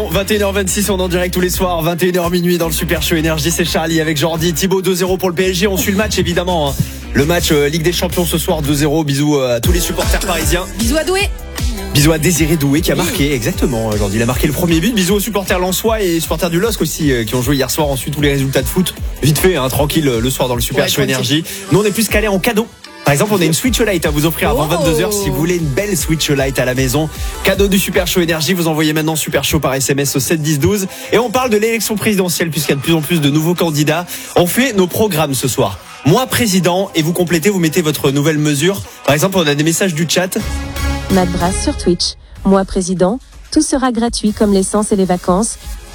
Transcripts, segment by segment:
21h26, on est en direct tous les soirs, 21h minuit dans le Super Show Énergie, c'est Charlie avec Jordi, Thibaut, 2-0 pour le PSG, on suit le match évidemment, hein. Le match Ligue des Champions ce soir, 2-0, bisous à tous les supporters parisiens. Bisous à Doué. Bisous à Désiré Doué qui a marqué, exactement, Jordi, il a marqué le premier but, bisous aux supporters lensois et supporters du LOSC aussi qui ont joué hier soir, ensuite tous les résultats de foot, vite fait, hein, tranquille le soir dans le Super Show Énergie. Nous on est plus calés en cadeau. Par exemple, on a une Switch Lite à vous offrir avant 22h si vous voulez une belle Switch Lite à la maison. Cadeau du Super Show Énergie, vous envoyez maintenant Super Show par SMS au 7 10 12. Et on parle de l'élection présidentielle puisqu'il y a de plus en plus de nouveaux candidats. On fait nos programmes ce soir. Moi président et vous complétez, vous mettez votre nouvelle mesure. Par exemple, on a des messages du chat. Matt Brass sur Twitch. Moi président, tout sera gratuit comme l'essence et les vacances.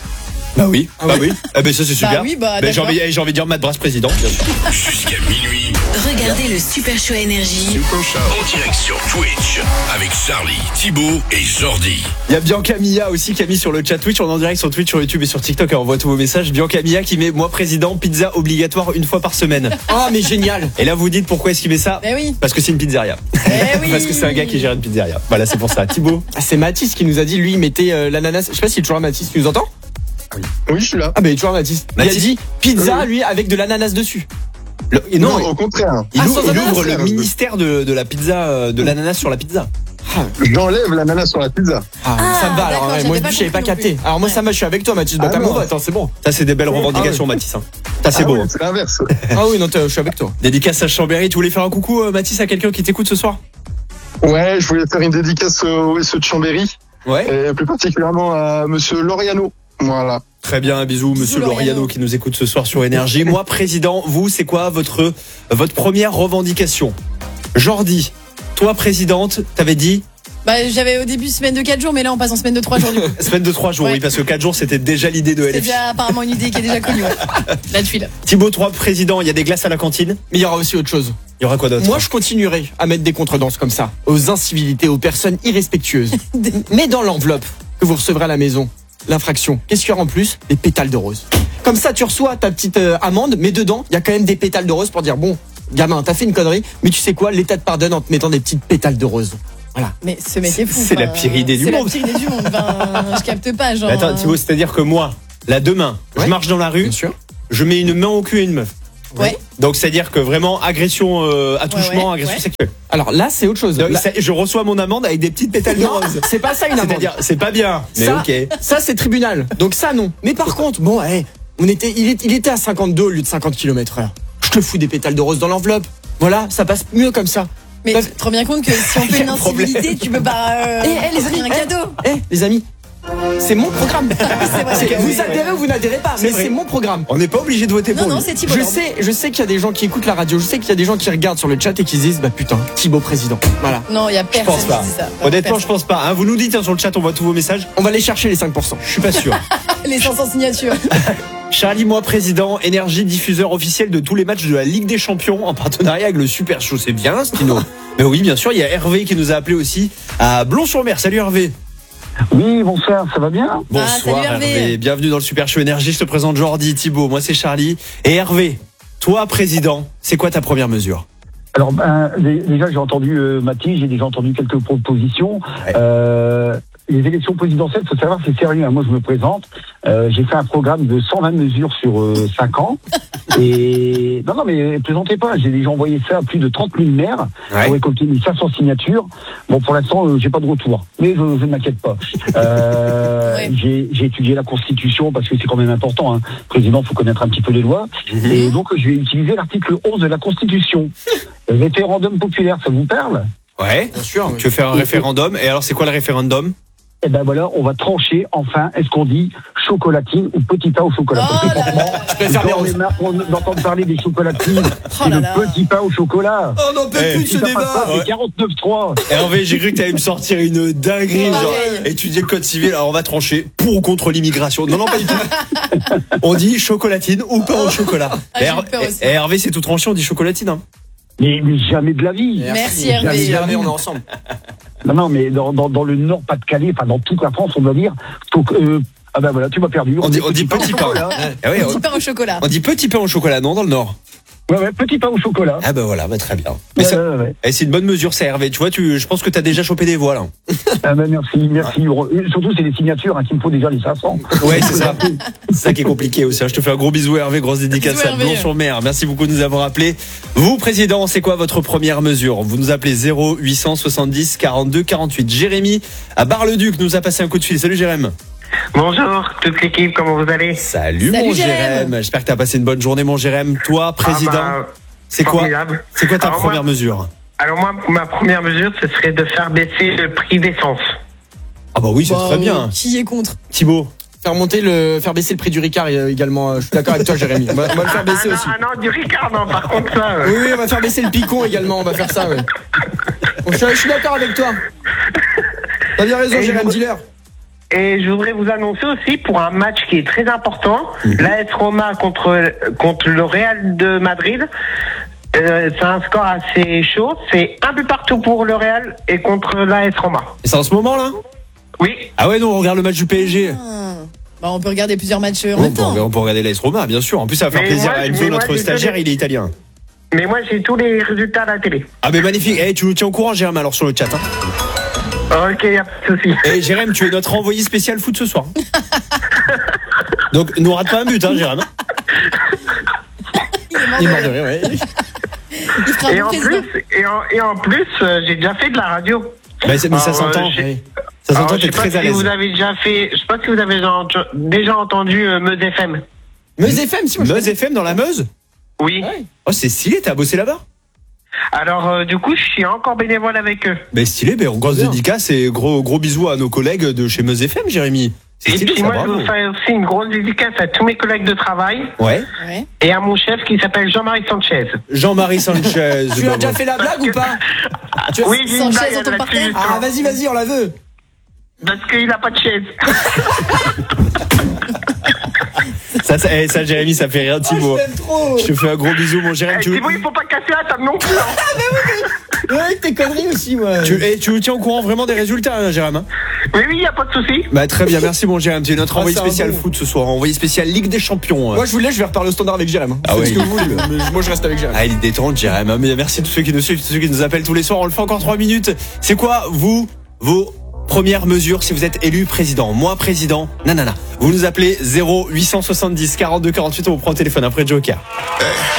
Bah oui. Ah bah ça c'est super. J'ai envie de dire Matt Brass président. Jusqu'à minuit. Regardez le Super Show Énergie. En direct sur Twitch avec Charlie, Thibaut et Jordi. Il y a Bianca Mia aussi qui a mis sur le chat Twitch. On est en direct sur Twitch, sur YouTube et sur TikTok. Elle envoie tous vos messages. Bianca Mia qui met moi président, pizza obligatoire une fois par semaine. Ah mais génial. Et là vous dites pourquoi est-ce qu'il met ça? Oui. Parce que c'est une pizzeria. Oui. Parce que c'est un gars qui gère une pizzeria. Voilà, c'est pour ça. Thibaut. C'est Mathis qui nous a dit, lui il mettait l'ananas. Je sais pas s'il est toujours là, Mathis, tu nous entends? Oui, je suis là. Ah bah il est toujours là, Mathis. Il a dit pizza lui avec de l'ananas dessus. Non, au contraire. Il ananas, ouvre le ministère de la pizza, de l'ananas sur la pizza. J'enlève l'ananas sur la pizza. Ça me va alors. d'accord, Moi j'avais je savais pas pas capté. compris. Alors moi ça va, je suis avec toi, Mathis. Bah t'as mon vote, c'est bon. Ça c'est des belles revendications, Mathis. Hein. Ça c'est beau. Oui, c'est l'inverse. Ah oui, non, je suis avec toi. Dédicace à Chambéry. Tu voulais faire un coucou, Mathis, à quelqu'un qui t'écoute ce soir? Ouais, je voulais faire une dédicace au SE de Chambéry. Ouais. Et plus particulièrement à monsieur Loriano. Voilà. Très bien, bisous monsieur Loriano Loriano qui nous écoute ce soir sur Énergie. Moi président, vous c'est quoi votre première revendication? Jordi, toi présidente, t'avais dit J'avais au début semaine de 4 jours, mais là on passe en semaine de 3 jours du coup. semaine de 3 jours, Ouais. oui, parce que 4 jours c'était déjà l'idée de C'est LFI. déjà apparemment une idée qui est déjà connue. Là dessus là. Thibaut, 3 président, il y a des glaces à la cantine. Mais il y aura aussi autre chose. Il y aura quoi d'autre? Moi je continuerai à mettre des contredanses comme ça, aux incivilités, aux personnes irrespectueuses. Mais dans l'enveloppe que vous recevrez à la maison, l'infraction, qu'est-ce qu'il y aura en plus? Des pétales de rose. Comme ça tu reçois ta petite amende, mais dedans il y a quand même des pétales de rose pour dire bon, gamin, t'as fait une connerie, mais tu sais quoi, l'État te pardonne en te mettant des petites pétales de rose. Voilà. Mais ce mec est fou. C'est la pire idée du monde. C'est la pire idée du monde. Je capte pas, genre. Mais attends, Thibaut, c'est-à-dire que moi, là demain, je Ouais. marche dans la rue, Bien sûr. je mets une main au cul à une meuf. Ouais. Donc c'est-à-dire que vraiment agression, attouchement, agression sexuelle. Alors là c'est autre chose. Donc, Là- je reçois mon amende avec des petites pétales de Non, rose. c'est pas ça une amende. C'est-à-dire, c'est pas bien. Mais Ça, ok. ça c'est tribunal. Donc ça non. Mais par contre, bon, il était à 52 au lieu de 50 km/h. Je te fous des pétales de rose dans l'enveloppe. Voilà, ça passe mieux comme ça. Mais tu te rends bien compte que si on fait une Quel problème. incivilité, tu peux pas. les amis, un cadeau. Les amis, c'est mon programme. vrai. Vous adhérez ou vous n'adhérez pas, mais vrai. c'est mon programme. On n'est pas obligé de voter pour Non, lui. c'est Thibaut. Je sais qu'il y a des gens qui écoutent la radio, je sais qu'il y a des gens qui regardent sur le chat et qui se disent bah putain, Thibaut président. Voilà. Non, il y a Je personne pense pas. qui dit ça. Honnêtement, je pense pas. Hein, vous nous dites sur le chat, on voit tous vos messages. On va aller chercher les 5%. Je suis pas sûr. Les 500 signatures. Charlie, moi président, Énergie, diffuseur officiel de tous les matchs de la Ligue des Champions en partenariat avec le Super Show. C'est bien, Stino. Mais oui, bien sûr, il y a Hervé qui nous a appelé aussi à Blon-sur-Mer. Salut Hervé. Oui, bonsoir, ça va bien? Bonsoir salut Hervé. Bienvenue dans le Super Show Énergie. Je te présente Jordi, Thibaut. Moi c'est Charlie. Et Hervé, toi président, c'est quoi ta première mesure? Alors, déjà, j'ai entendu Mathis, j'ai déjà entendu quelques propositions. Ouais. Les élections présidentielles, faut savoir, c'est sérieux. Hein. Moi, je me présente. J'ai fait un programme de 120 mesures sur 5 ans. Et non, mais plaisantez pas. J'ai déjà envoyé ça à plus de 30 000 maires pour récolter les 500 signatures. Bon, pour l'instant, j'ai pas de retour. Mais je ne m'inquiète pas. J'ai étudié la Constitution parce que c'est quand même important. Hein. Président, faut connaître un petit peu les lois. Et donc, je vais utiliser l'article 11 de la Constitution. Référendum populaire, ça vous parle? Ouais, Bien sûr. tu veux faire un référendum. Et alors c'est quoi le référendum? Eh ben voilà, on va trancher enfin, est-ce qu'on dit chocolatine ou petit pain au chocolat? Parce que franchement, Je préfère les on roses. est marre d'entendre parler des chocolatines et là le là. petit pain au chocolat. Oh non, peut plus de Si ce ça passe pas, débat. c'est 49.3. Hervé, j'ai cru que t'allais me sortir une dinguerie, genre étudier le code civil. Alors on va trancher pour ou contre l'immigration. Non, pas du tout. On dit chocolatine ou pain au chocolat. J'ai eu peur aussi. Hervé, c'est tout tranché, on dit chocolatine. Hein. Mais jamais de la vie. Merci Hervé. Hervé, on est ensemble. Non, mais dans le Nord, Pas-de-Calais, enfin dans toute la France, on doit dire. Ah ben voilà, tu m'as perdu. On dit petit pain. au chocolat. Ah oui, Petit pain au chocolat. on dit petit pain au chocolat, non, dans le Nord. Ouais, petit pain au chocolat. Ah bah voilà, bah très bien. Mais Ouais, ça, ouais. c'est une bonne mesure, ça, Hervé. Tu vois, je pense que t'as déjà chopé des voix là. Ah ben merci. Surtout, c'est les signatures qu'il me faut déjà les 500. Ouais, c'est ça. C'est ça qui est compliqué aussi. Je te fais un gros bisou, Hervé. Grosse dédicace Bisous, à Hervé. Blanc-sur-Mer. Merci beaucoup de nous avoir appelés. Vous, président, c'est quoi votre première mesure? Vous nous appelez 0870 42 48. Jérémy à Bar-le-Duc nous a passé un coup de fil. Salut, Jérémy. Bonjour, toute l'équipe, comment vous allez? Salut, Salut, mon Jérémy. Jérémy. J'espère que t'as passé une bonne journée, mon Jérémy. Toi, président, c'est quoi formidable. ta Alors, première moi- mesure? Alors moi, ma première mesure, ce serait de faire baisser le prix d'essence. Ah bah oui, c'est très bien. Qui est contre? Thibaut. Faire baisser le prix du Ricard également. Je suis d'accord avec toi, Jérémy. On va le faire baisser aussi. Non, du Ricard, non, par contre ça. Oui, on va faire baisser le picon également. On va faire ça, ouais. Bon, je suis d'accord avec toi. T'as bien raison, Et Jérémy, je- dis-leur. Et je voudrais vous annoncer aussi pour un match qui est très important, l'AS Roma contre le Real de Madrid. C'est un score assez chaud. C'est un but partout pour le Real et contre l'AS Roma. Et c'est en ce moment là? Oui. Ah ouais, non, on regarde le match du PSG. Bah, on peut regarder plusieurs matchs en On même peut, temps. on peut regarder l'AS Roma, bien sûr. En plus, ça va faire Mais plaisir moi, à Enzo, mais moi, notre désolé. stagiaire, il est italien. Mais moi, j'ai tous les résultats à la télé. Ah mais magnifique. Tu nous tiens au courant, Jérémy, alors sur le chat. Ok, y a pas de souci. Et Jérémy, tu es notre envoyé spécial foot ce soir. Donc, nous rate pas un but, Jérémy. Il est mort de rire, ouais. Il fera Et un en bon président. plus, j'ai déjà fait de la radio. Mais ça Alors, s'entend. j'ai- Ça s'entend, Alors, t'es très à l'aise. je sais pas si vous avez déjà entendu Meuse FM. Meuse FM, si moi je Meuse FM dans la Meuse? Oui. Oh, c'est stylé, t'as bossé là-bas? Alors, du coup, je suis encore bénévole avec eux. Mais stylé, mais grosse Bien. dédicace et gros bisous à nos collègues de chez Meuse FM, Jérémy. C'est Et stylé, puis ça, moi, je bravo. vous fais aussi une grosse dédicace à tous mes collègues de travail Ouais. Ouais. et à mon chef qui s'appelle Jean-Marie Sanchez. Jean-Marie Sanchez. Tu as déjà fait la blague ou pas? Oui, j'ai une Sanchez, blague on te là-dessus, partage. justement. Ah, vas-y, on la veut. Parce qu'il a pas de chaise. Ça, Jérémy, ça fait rire, Thibaut. Je t'aime trop. Je te fais un gros bisou, mon Jérémy. Eh, Thibaut, il faut pas casser la table non plus. hein. Ouais, tes conneries aussi, moi. Tu nous tiens au courant vraiment des résultats, Jérémy? Oui, y a pas de souci. Bah très bien, merci mon Jérémy. Tu es notre Ah, envoyé c'est un spécial bon. foot ce soir, envoyé spécial Ligue des Champions. Moi, je vais reparler au standard avec Jérémy. Ah Faites ouais. ce que vous voulez. Mais moi, je reste avec Jérémy. Ah, il est détente, Jérémy. Mais merci à tous ceux qui nous suivent, tous ceux qui nous appellent tous les soirs. On le fait encore 3 minutes. C'est quoi, vous, vos premières mesures si vous êtes élu président? Moi, président, nanana. Vous nous appelez 0870 42 48. On vous prend au téléphone après Joker.